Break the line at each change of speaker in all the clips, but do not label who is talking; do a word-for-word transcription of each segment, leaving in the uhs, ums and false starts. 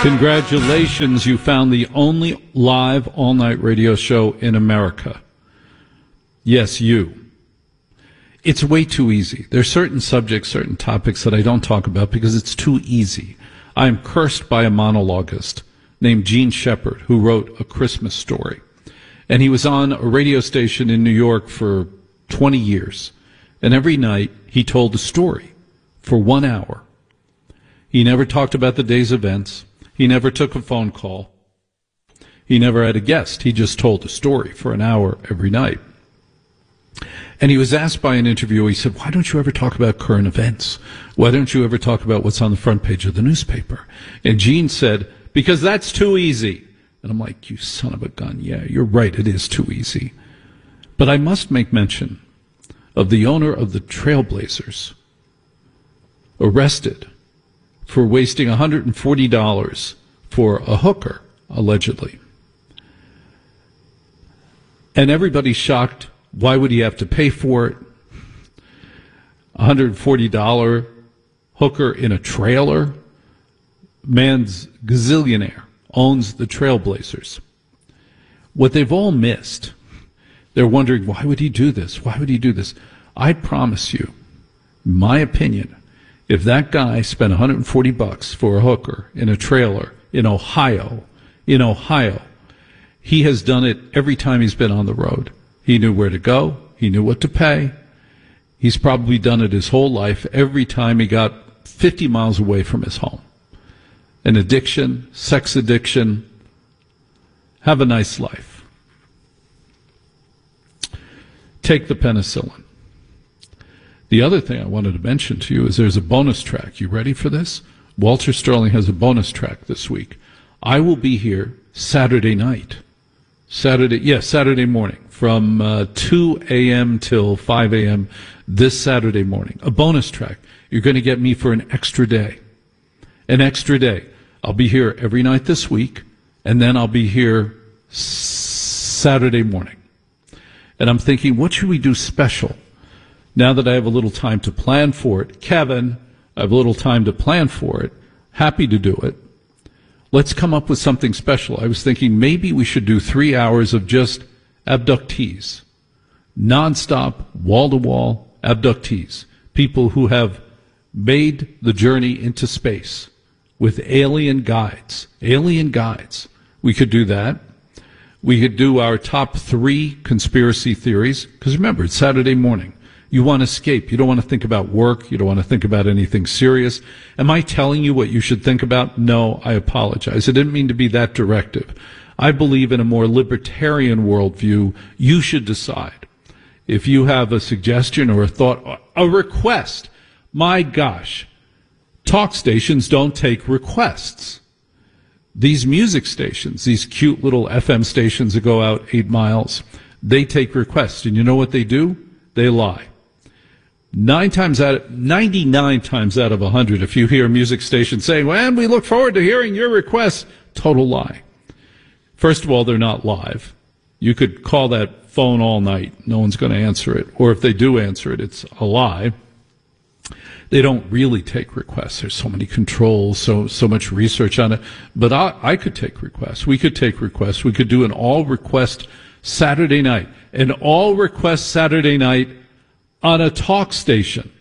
Congratulations, you found the only live all-night radio show in America. Yes, you. It's way too easy. There's certain subjects, certain topics that I don't talk about because it's too easy. I'm cursed by a monologuist named Gene Shepard who wrote A Christmas Story. And he was on a radio station in New York for twenty years. And every night he told a story for one hour. He never talked about the day's events. He never took a phone call. He never had a guest. He just told a story for an hour every night. And he was asked by an interviewer, he said, why don't you ever talk about current events? Why don't you ever talk about what's on the front page of the newspaper? And Gene said, because that's too easy. And I'm like, you son of a gun. Yeah, you're right. It is too easy. But I must make mention of the owner of the Trailblazers, arrested for wasting one hundred forty dollars for a hooker, allegedly. And everybody's shocked. Why would he have to pay for it? one hundred forty dollars hooker in a trailer? Man's gazillionaire, owns the Trailblazers. What they've all missed, they're wondering, why would he do this? Why would he do this? I promise you, my opinion, if that guy spent one hundred forty bucks for a hooker in a trailer in Ohio, in Ohio, he has done it every time he's been on the road. He knew where to go. He knew what to pay. He's probably done it his whole life every time he got fifty miles away from his home. An addiction, sex addiction. Have a nice life. Take the penicillin. The other thing I wanted to mention to you is there's a bonus track. You ready for this? Walter Sterling has a bonus track this week. I will be here Saturday night. Saturday, yes, yeah, Saturday morning from uh, two a.m. till five a.m. this Saturday morning. A bonus track. You're going to get me for an extra day. An extra day. I'll be here every night this week, and then I'll be here Saturday morning. And I'm thinking, what should we do special? Now that I have a little time to plan for it, Kevin, I have a little time to plan for it, happy to do it. Let's come up with something special. I was thinking maybe we should do three hours of just abductees. Nonstop, wall-to-wall abductees. People who have made the journey into space with alien guides. Alien guides. We could do that. We could do our top three conspiracy theories. Because remember, it's Saturday morning. You want to escape. You don't want to think about work. You don't want to think about anything serious. Am I telling you what you should think about? No, I apologize. I didn't mean to be that directive. I believe in a more libertarian worldview. You should decide. If you have a suggestion or a thought, a request, my gosh, talk stations don't take requests. These music stations, these cute little F M stations that go out eight miles, they take requests. And you know what they do? They lie. Nine times out of, ninety-nine times out of a hundred, if you hear a music station saying, well, we look forward to hearing your requests, total lie. First of all, they're not live. You could call that phone all night. No one's going to answer it. Or if they do answer it, it's a lie. They don't really take requests. There's so many controls, so so much research on it. But I, I could take requests. We could take requests. We could do an all-request Saturday night. An all-request Saturday night on a talk station.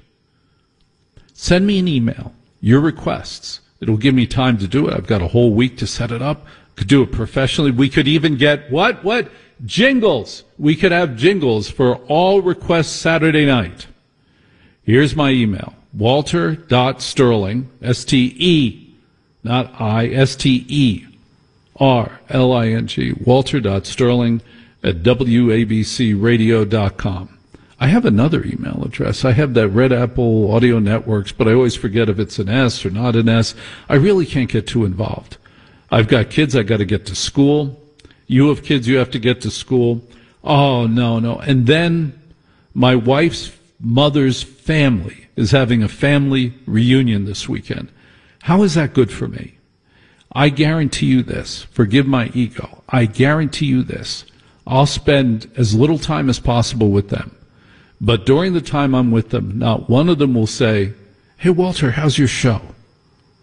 Send me an email, your requests. It'll give me time to do it. I've got a whole week to set it up. Could do it professionally. We could even get, what? What? Jingles. We could have jingles for all requests Saturday night. Here's my email. Walter.Sterling, S T E, not I, S T E, R L I N G, Walter.Sterling at W A B C radio dot com. I have another email address. I have that Red Apple Audio Networks, but I always forget if it's an S or not an S. I really can't get too involved. I've got kids I got to get to school. You have kids you have to get to school. Oh, no, no. And then my wife's mother's family is having a family reunion this weekend. How is that good for me? I guarantee you this. Forgive my ego. I guarantee you this. I'll spend as little time as possible with them. But during the time I'm with them, not one of them will say, hey, Walter, how's your show?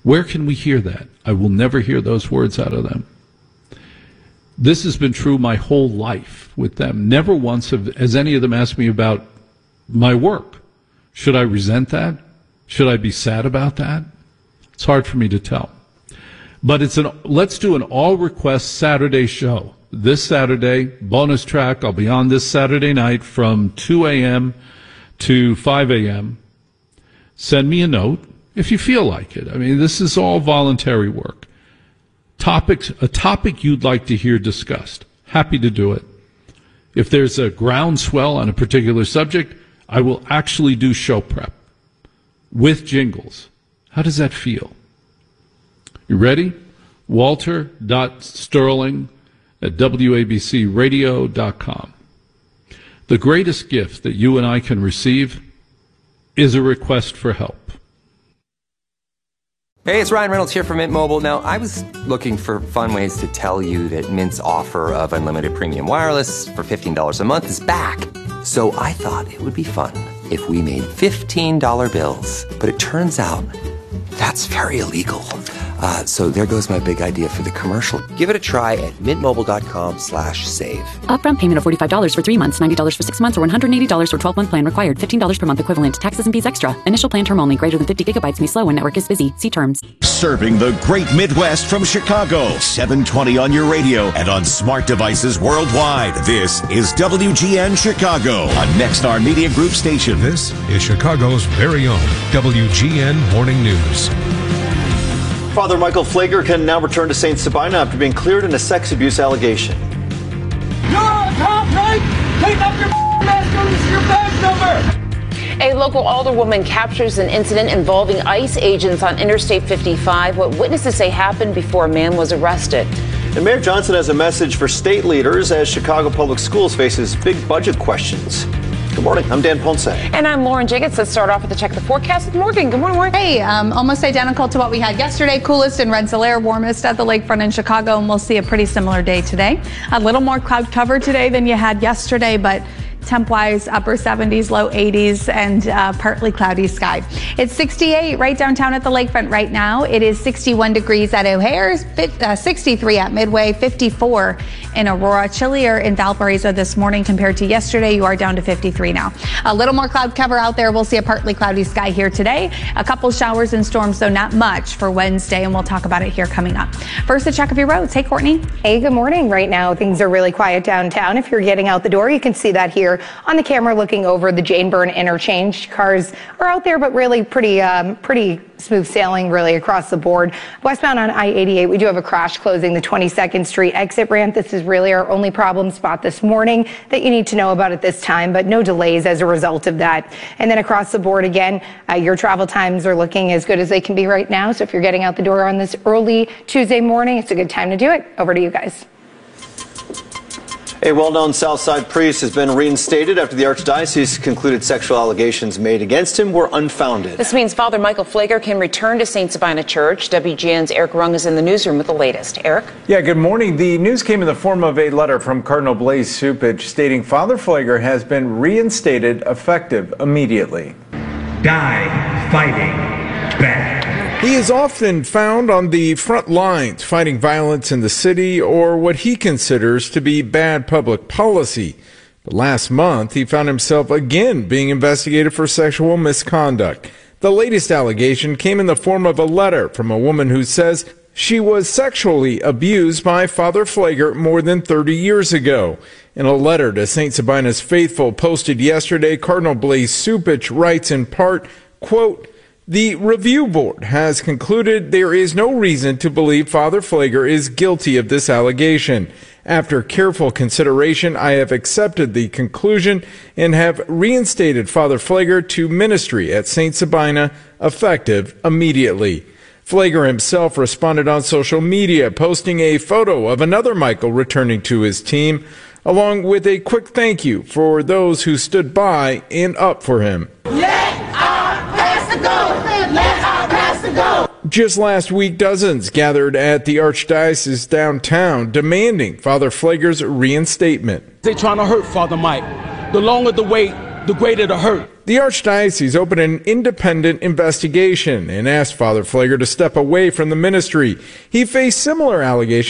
Where can we hear that? I will never hear those words out of them. This has been true my whole life with them. Never once have, has any of them asked me about my work. Should I resent that? Should I be sad about that? It's hard for me to tell. But it's an let's do an all-request Saturday show. This Saturday, bonus track. I'll be on this Saturday night from two a.m. to five a.m. Send me a note if you feel like it. I mean, this is all voluntary work. Topics, a topic you'd like to hear discussed. Happy to do it. If there's a groundswell on a particular subject, I will actually do show prep with jingles. How does that feel? You ready? Walter dot Sterling at W A B C radio dot com. The greatest gift that you and I can receive is a request for help.
Hey, it's Ryan Reynolds here from Mint Mobile. Now, I was looking for fun ways to tell you that Mint's offer of unlimited premium wireless for fifteen dollars a month is back. So I thought it would be fun if we made fifteen dollar bills. But it turns out that's very illegal. Uh, so there goes my big idea for the commercial. Give it a try at mintmobile.com slash save.
Upfront payment of forty-five dollars for three months, ninety dollars for six months, or one hundred eighty dollars for twelve-month plan required. fifteen dollars per month equivalent. Taxes and fees extra. Initial plan term only. Greater than fifty gigabytes may slow when network is busy. See terms.
Serving the great Midwest from Chicago. seven twenty on your radio and on smart devices worldwide. This is W G N Chicago, a Nexstar Media Group station.
This is Chicago's very own W G N Morning News.
Father Michael Pfleger can now return to Saint Sabina after being cleared in a sex abuse allegation.
You're on top, right? Take up your mask, go to your badge number. A local alderwoman captures an incident involving ICE agents on Interstate fifty-five. What witnesses say happened before a man was arrested.
And Mayor Johnson has a message for state leaders as Chicago Public Schools faces big budget questions. Good morning. I'm Dan Ponce.
And I'm Lauren Jiggets. Let's start off with the check the forecast with Morgan. Good morning, Morgan.
Hey, um, almost identical to what we had yesterday. Coolest in Rensselaer, warmest at the lakefront in Chicago, and we'll see a pretty similar day today. A little more cloud cover today than you had yesterday, but temp-wise, upper seventies, low eighties, and uh, partly cloudy sky. It's sixty-eight right downtown at the lakefront right now. It is sixty-one degrees at O'Hare, uh, sixty-three at Midway, fifty-four in Aurora. Chillier in Valparaiso this morning compared to yesterday. You are down to fifty-three now. A little more cloud cover out there. We'll see a partly cloudy sky here today. A couple showers and storms, though not much for Wednesday, and we'll talk about it here coming up. First, a check of your roads. Hey, Courtney.
Hey, good morning. Right now, things are really quiet downtown. If you're getting out the door, you can see that here on the camera looking over the Jane Byrne interchange. Cars are out there, but really pretty, um, pretty smooth sailing really across the board. Westbound on I eighty-eight, we do have a crash closing the twenty-second Street exit ramp. This is really our only problem spot this morning that you need to know about at this time, but no delays as a result of that. And then across the board again, uh, your travel times are looking as good as they can be right now. So if you're getting out the door on this early Tuesday morning, it's a good time to do it. Over to you guys.
A well-known Southside priest has been reinstated after the Archdiocese concluded sexual allegations made against him were unfounded.
This means Father Michael Pfleger can return to Saint Sabina Church. W G N's Eric Rung is in the newsroom with the latest. Eric?
Yeah, good morning. The news came in the form of a letter from Cardinal Blaise Cupich stating Father Pfleger has been reinstated effective immediately.
Die fighting back.
He is often found on the front lines fighting violence in the city or what he considers to be bad public policy. But last month, he found himself again being investigated for sexual misconduct. The latest allegation came in the form of a letter from a woman who says she was sexually abused by Father Pfleger more than thirty years ago. In a letter to Saint Sabina's faithful posted yesterday, Cardinal Blaise Cupich writes in part, quote, "The review board has concluded there is no reason to believe Father Pfleger is guilty of this allegation. After careful consideration, I have accepted the conclusion and have reinstated Father Pfleger to ministry at Saint Sabina, effective immediately." Pfleger himself responded on social media, posting a photo of another Michael returning to his team, along with a quick thank you for those who stood by and up for him.
Let our pastor go! Let our pastor go!
Just last week, dozens gathered at the Archdiocese downtown demanding Father Pfleger's reinstatement.
They're trying to hurt Father Mike. The longer the wait, the greater the hurt.
the Archdiocese opened an independent investigation and asked Father Pfleger to step away from the ministry. He faced similar allegations